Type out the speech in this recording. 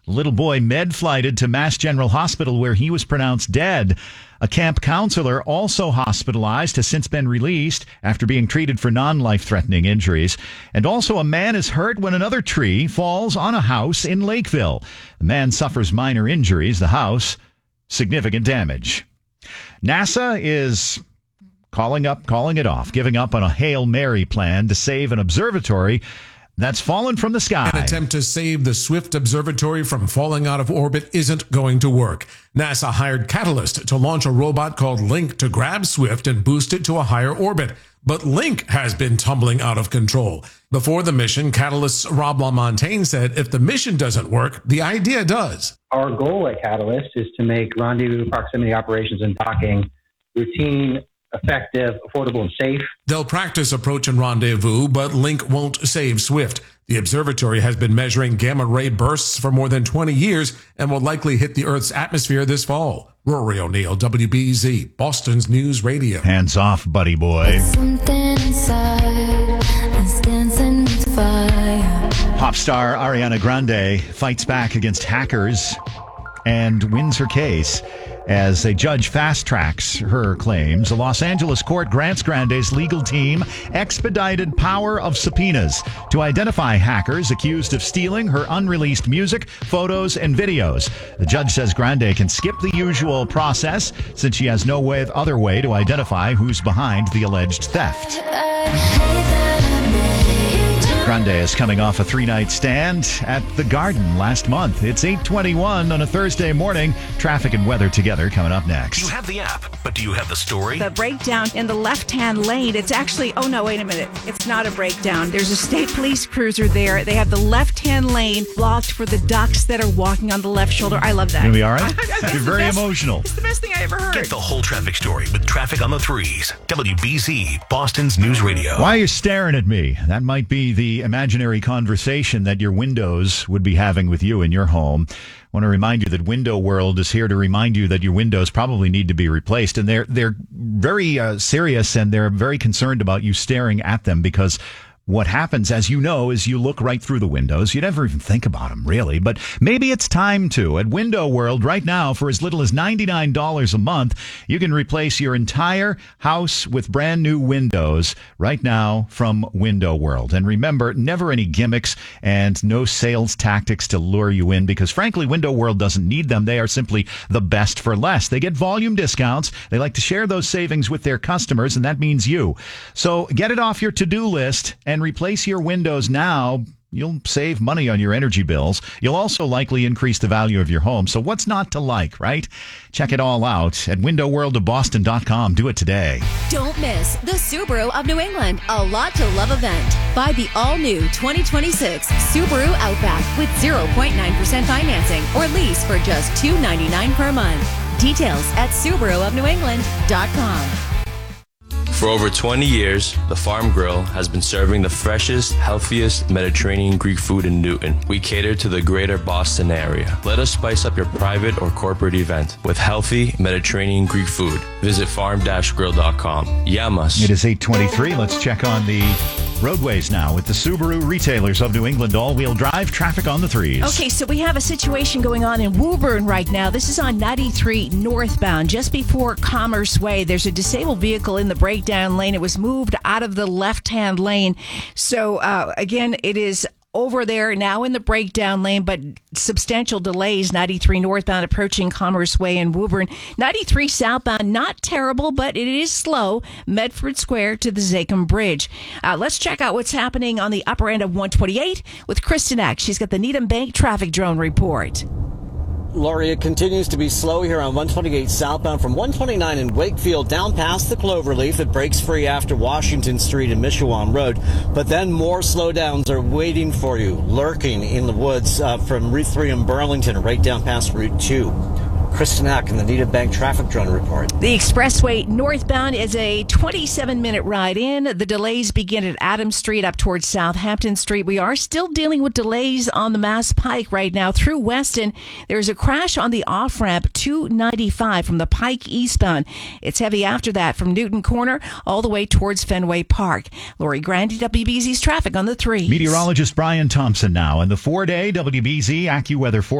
Little boy med-flighted to Mass General Hospital where he was pronounced dead. A camp counselor, also hospitalized, has since been released after being treated for non-life-threatening injuries. And also a man is hurt when another tree falls on a house in Lakeville. The man suffers minor injuries. The house, significant damage. NASA is calling it off, giving up on a Hail Mary plan to save an observatory that's fallen from the sky. An attempt to save the Swift Observatory from falling out of orbit isn't going to work. NASA hired Catalyst to launch a robot called Link to grab Swift and boost it to a higher orbit. But Link has been tumbling out of control. Before the mission, Catalyst's Rob LaMontagne said if the mission doesn't work, the idea does. Our goal at Catalyst is to make rendezvous proximity operations and docking routine, effective, affordable, and safe. They'll practice approach and rendezvous, but Link won't save Swift. The observatory has been measuring gamma ray bursts for more than 20 years and will likely hit the Earth's atmosphere this fall. Rory O'Neill, WBZ, Boston's News Radio. Hands off, buddy boy. Pop star Ariana Grande fights back against hackers and wins her case. As a judge fast-tracks her claims, a Los Angeles court grants Grande's legal team expedited power of subpoenas to identify hackers accused of stealing her unreleased music, photos, and videos. The judge says Grande can skip the usual process since she has no other way to identify who's behind the alleged theft. Grande is coming off a 3-night stand at the Garden last month. It's 8:21 on a Thursday morning. Traffic and weather together coming up next. You have the app, but do you have the story? The breakdown in the left-hand lane, it's actually, oh no, wait a minute. It's not a breakdown. There's a state police cruiser there. They have the left-hand lane blocked for the ducks that are walking on the left shoulder. I love that. You'll be all right? You're very emotional. It's the best thing I ever heard. Get the whole traffic story with Traffic on the Threes. WBZ, Boston's News Radio. Why are you staring at me? That might be the imaginary conversation that your windows would be having with you in your home. I want to remind you that Window World is here to remind you that your windows probably need to be replaced, and they're very serious, and they're very concerned about you staring at them, because what happens, as you know, is you look right through the windows. You never even think about them, really. But maybe it's time to. At Window World, right now, for as little as $99 a month, you can replace your entire house with brand new windows right now from Window World. And remember, never any gimmicks and no sales tactics to lure you in, because frankly, Window World doesn't need them. They are simply the best for less. They get volume discounts. They like to share those savings with their customers, and that means you. So get it off your to-do list and replace your windows now. You'll save money on your energy bills. You'll also likely increase the value of your home. So what's not to like, right? Check it all out at windowworldofboston.com. Do it today. Don't miss the Subaru of New England A Lot to Love event. Buy the all-new 2026 Subaru Outback with 0.9% financing or lease for just $299 per month. Details at SubaruofNewEngland.com. For over 20 years, the Farm Grill has been serving the freshest, healthiest Mediterranean Greek food in Newton. We cater to the greater Boston area. Let us spice up your private or corporate event with healthy Mediterranean Greek food. Visit farm-grill.com. Yamas. It is 8:23. Let's check on the roadways now with the Subaru retailers of New England. All-wheel drive traffic on the threes. Okay, so we have a situation going on in Woburn right now. This is on 93 northbound, just before Commerce Way. There's a disabled vehicle in the breakdown lane. It was moved out of the left-hand lane. So, again, it is over there now in the breakdown lane, but substantial delays. 93 northbound approaching Commerce Way in Woburn. 93 southbound, not terrible, but it is slow. Medford Square to the Zakim Bridge. Let's check out what's happening on the upper end of 128 with Kristen Ack. She's got the Needham Bank traffic drone report. Laurie, it continues to be slow here on 128 southbound from 129 in Wakefield down past the Cloverleaf. It breaks free after Washington Street and Mishawon Road. But then more slowdowns are waiting for you, lurking in the woods from Route 3 in Burlington right down past Route 2. Kristen Ack in the Needham Bank traffic drone report. The expressway northbound is a 27-minute ride in. The delays begin at Adams Street up towards Southampton Street. We are still dealing with delays on the Mass Pike right now through Weston. There's a crash on the off-ramp 295 from the Pike eastbound. It's heavy after that from Newton Corner all the way towards Fenway Park. Lori Grandi, WBZ's traffic on the 3s. Meteorologist Brian Thompson now, and the 4-day WBZ AccuWeather